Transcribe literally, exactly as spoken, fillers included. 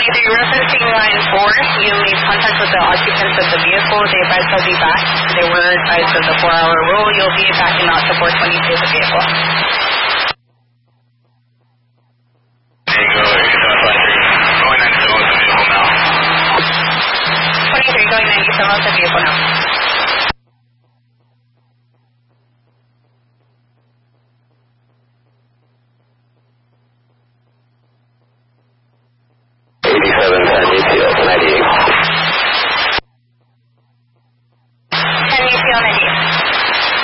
twenty-three, referencing line four, you made contact with the occupants of the vehicle. They advised they'll be back. They were advised of the four-hour rule. You'll be back in out to four twenty-two of the vehicle. twenty-three, going ninety-seven of the vehicle now. eighty-seven, ten U T L, ninety-eight. ten U T L, ninety-eight.